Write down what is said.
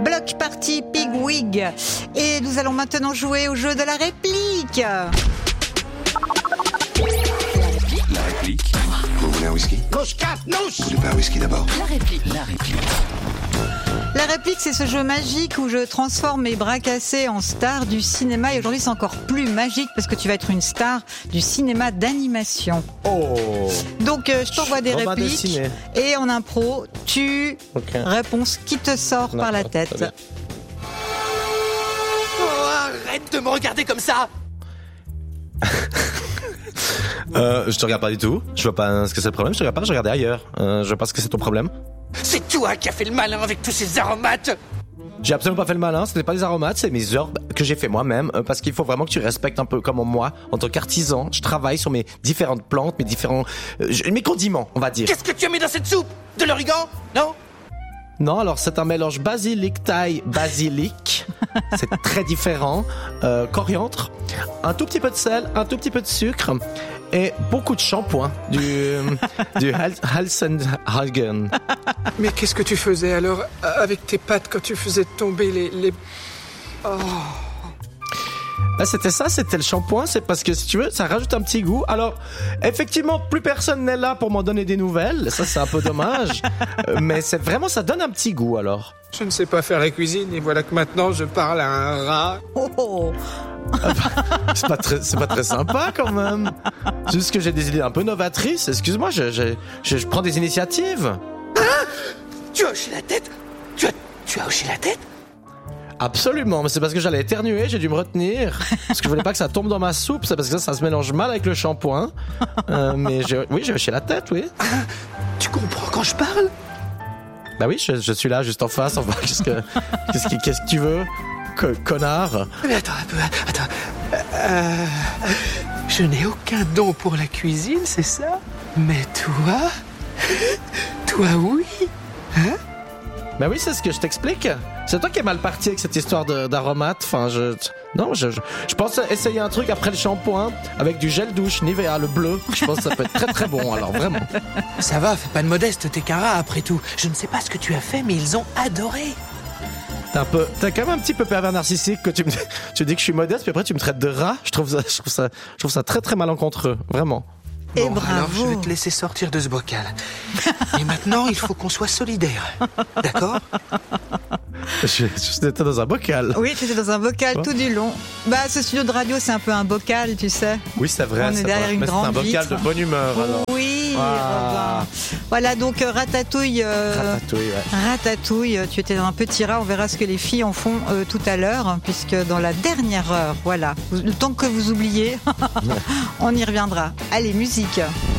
Block Party Pigwig. Et nous allons maintenant jouer au jeu de la réplique. La réplique. Vous voulez un whisky? Vous voulez pas un whisky d'abord? La réplique. La réplique, c'est ce jeu magique où je transforme mes bras cassés en stars du cinéma. Et aujourd'hui, c'est encore plus magique parce que tu vas être une star du cinéma d'animation. Oh. Donc, je t'envoie des Robin répliques. Dessiné. Et en impro, tu réponds ce qui te sort par la D'accord, tête. très bien. Oh, arrête de me regarder comme ça. Je te regarde pas du tout. Je vois pas ce que c'est le problème. Je te regarde pas. Je regardais ailleurs. Je vois pas ce que c'est ton problème. C'est toi qui as fait le malin avec tous ces aromates. J'ai absolument pas fait le malin. C'était pas des aromates, c'est mes herbes que j'ai fait moi-même. Parce qu'il faut vraiment que tu respectes un peu comme moi, en tant qu'artisan. Je travaille sur mes différentes plantes, mes condiments, on va dire. Qu'est-ce que tu as mis dans cette soupe? De l'origan? Non? Non, alors c'est un mélange basilic, thaï, basilic. C'est très différent. Coriandre, un tout petit peu de sel, un tout petit peu de sucre et beaucoup de shampoing du Halsenhagen. Mais qu'est-ce que tu faisais alors avec tes pattes quand tu faisais tomber les... Oh. Là, c'était le shampoing, c'est parce que si tu veux, ça rajoute un petit goût. Alors, effectivement, plus personne n'est là pour m'en donner des nouvelles. Ça, c'est un peu dommage. Mais c'est vraiment, ça donne un petit goût, alors. Je ne sais pas faire la cuisine et voilà que maintenant je parle à un rat. Oh. C'est pas très sympa, quand même. C'est juste que j'ai des idées un peu novatrices. Excuse-moi, je prends des initiatives. Tu as hoché la tête? Tu as hoché la tête? Absolument, mais c'est parce que j'allais éternuer, j'ai dû me retenir. Parce que je voulais pas que ça tombe dans ma soupe, c'est parce que ça se mélange mal avec le shampoing. Mais j'ai hoché la tête, oui. Tu comprends quand je parle? Bah oui, je suis là, juste en face, enfin, qu'est-ce que tu veux, connard? Mais attends un peu, attends. Je n'ai aucun don pour la cuisine, c'est ça? Mais toi oui? Hein? Ben oui, c'est ce que je t'explique. C'est toi qui es mal parti avec cette histoire d'aromates. Enfin, je pense essayer un truc après le shampoing avec du gel douche Nivea, le bleu. Je pense que ça peut être très très bon, alors vraiment. Ça va, fais pas de modeste, t'es qu'un rat après tout. Je ne sais pas ce que tu as fait, mais ils ont adoré. T'as quand même un petit peu pervers narcissique que tu dis que je suis modeste, puis après tu me traites de rat. Je trouve ça très très malencontreux, vraiment. Et bon, bravo. alors je vais te laisser sortir de ce bocal. Et maintenant, il faut qu'on soit solidaires. D'accord? J'étais dans un bocal. Oui, tu étais dans un bocal tout du long. Bah, ce studio de radio, c'est un peu un bocal, tu sais. Oui, c'est vrai. On est derrière une mais grande c'est un bocal vitre. de bonne humeur, alors. Oui, Ah. Robin. Voilà, donc Ratatouille. Ratatouille, ouais. Ratatouille, tu étais un petit rat. On verra ce que les filles en font tout à l'heure, hein, puisque dans la dernière heure, voilà, le temps que vous oubliez, on y reviendra. Allez, musique.